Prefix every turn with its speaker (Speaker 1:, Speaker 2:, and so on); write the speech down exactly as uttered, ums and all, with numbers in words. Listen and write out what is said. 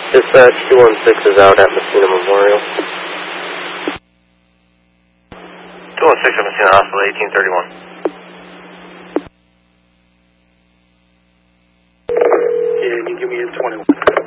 Speaker 1: Dispatch two one six is out at Messina Memorial.
Speaker 2: two one six at Messina Hospital, eighteen thirty-one.
Speaker 3: Yeah, you give me a twenty-one.